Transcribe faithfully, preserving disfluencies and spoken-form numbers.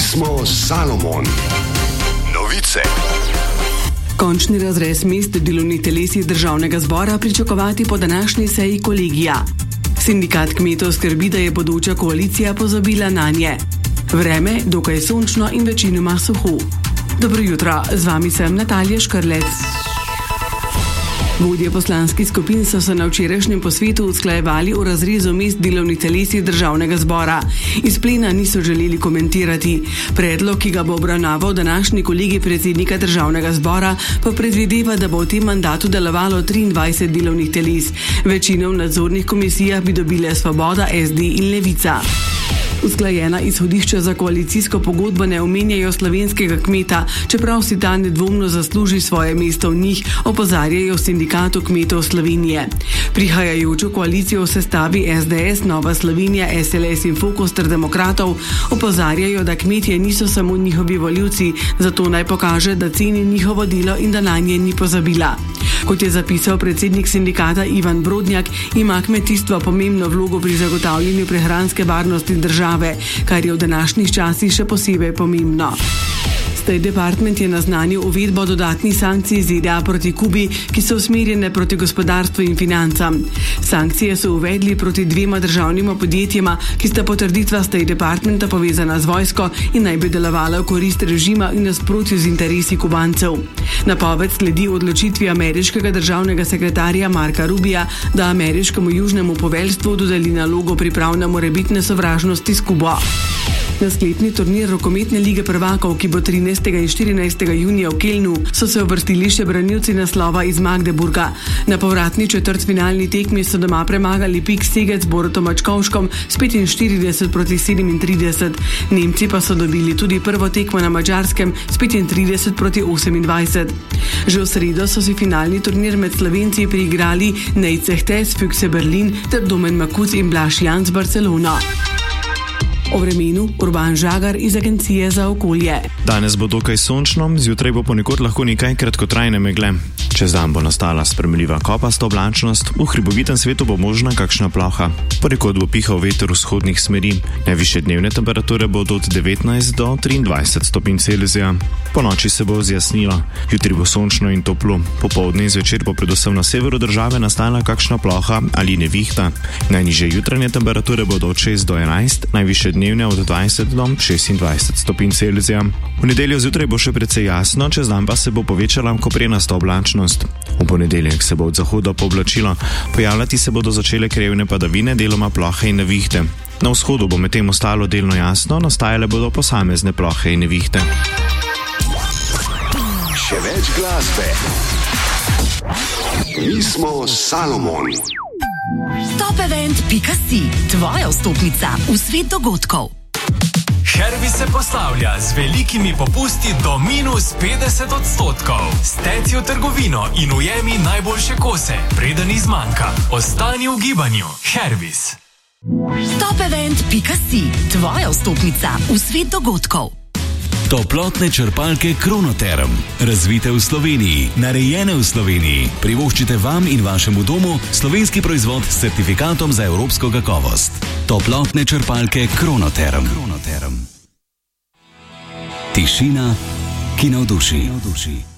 smo Salomon. Novice. Končni razrez mest delovnih telesih državnega zbora pričakovati po današnji seji kolegija. Sindikat kmetov skrbi, da je bodoča koalicija pozabila nanje. Vreme dokaj sončno in večinoma suho. Dobro jutro, z vami sem Natalija Škrlec. Vodje poslanskih skupin so se na včerajšnjem posvetu usklajevali o razrezu mest delovnih telesih državnega zbora. Iz plena niso želeli komentirati. Predlog, ki ga bo obravnaval današnji kolegij predsednika državnega zbora, pa predvideva, da bo v tem mandatu delovalo triindvajset delovnih teles. Večino v nadzornih komisijah bi dobile Svoboda, S D in Levica. Usklajena izhodišča za koalicijsko pogodbo ne omenjajo slovenskega kmeta, čeprav si ta nedvomno zasluži svoje mesto v njih, opozarjajo v Sindikatu kmetov Slovenije. Prihajajočo koalicijo v sestavi S D S, Nova Slovenija, S L S in Fokus ter Demokratov opozarjajo, da kmetje niso samo njihovi volivci, zato naj pokaže, da ceni njihovo delo in da nanje ni pozabila. Kot je zapisal predsednik sindikata Ivan Brodnjak, ima kmetijstvo pomembno vlogo pri zagotavljanju prehranske varnosti države, kar je v današnjih časih še posebej pomembno. State Department je naznanil uvedbo dodatnih sankcij Z D A proti Kubi, ki so usmerjene proti gospodarstvu in financam. Sankcije so uvedli proti dvema državnima podjetjema, ki sta po trditvah State Departmenta povezana z vojsko in naj bi delovala v korist režima in nasprotju z interesi Kubancev. Napoved sledi odločitvi ameriškega državnega sekretarja Marka Rubija, da ameriškemu južnemu poveljstvu dodeli nalogo priprav na morebitne sovražnosti s Kubo. Na sklepni turnir rokometne lige prvakov, ki bo trinajstega in štirinajstega junija v Kelnu, so se uvrstili še branilci naslova iz Magdeburga. Na povratni četrtfinalni tekmi so doma premagali Pik Segec z Borutom Mačkovškom s petinštirideset proti sedemintrideset. Nemci pa so dobili tudi prvo tekmo na Madžarskem s petintrideset proti osemindvajset. Že v sredo so si finalni turnir med Slovenci priigrali Nejce Htes, Füchse Berlin ter Domen Makuc in Blaž Jan z Barcelono. O vremenu Urban Žagar iz Agencije za okolje. Danes bo dokaj sončno, zjutraj bo ponekod lahko nekaj kratkotrajne megle. Čez dan bo nastala sprejemljiva kopasta oblačnost, v hribovitem svetu bo možna kakšna ploha. Ponekod bo pihal veter vzhodnih smeri. Najvišje dnevne temperature bodo od devetnajst do triindvajset stopinj Celzija. Po noči se bo zjasnilo. Jutri bo sončno in toplo. Popoldne in zvečer bo predvsem na severu države nastala kakšna ploha ali nevihta. Najnižje jutranje temperature bodo od šest do enajst, najvišje dnevne od dvajset do šestindvajset stopinj Celzija. V nedeljo zjutraj bo še precej jasno, čez dan pa se bo povečala koprenasta oblačnost. V ponedeljek se bo od zahoda pooblačilo, pojavljati se bodo začele krajevne padavine, deloma plohe in nevihte. Na vzhodu bo medtem ostalo delno jasno, nastajale bodo posamezne plohe in nevihte. Še več glasbe. Mi smo Salomon. Topevent pika si, tvoja vstopnica v svet dogodkov. Hervis se poslavlja z velikimi popusti do minus petdeset odstotkov. Steci v trgovino in ujemi najboljše kose, preden izmanjka. Ostani v gibanju. Hervis. Topevent pika si, tvoja vstopnica v svet dogodkov. Toplotne črpalke Kronoterm. Razvite v Sloveniji, narejene v Sloveniji. Privoščite vam in vašemu domu slovenski proizvod s certifikatom za evropsko kakovost. Toplotne črpalke Kronoterm. Kronoterm. Tišina, ki navduši.